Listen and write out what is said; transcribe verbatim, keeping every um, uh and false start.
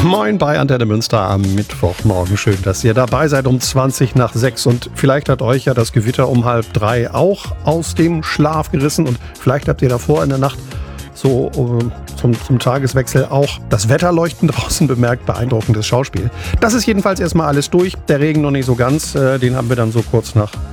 Moin bei Antenne Münster am Mittwochmorgen. Schön, dass ihr dabei seid um zwanzig nach sechs. Und vielleicht hat euch ja das Gewitter um halb drei auch aus dem Schlaf gerissen. Und vielleicht habt ihr davor in der Nacht so um, zum, zum Tageswechsel auch das Wetterleuchten draußen bemerkt. Beeindruckendes Schauspiel. Das ist jedenfalls erstmal alles durch. Der Regen noch nicht so ganz. Äh, den haben wir dann so kurz nach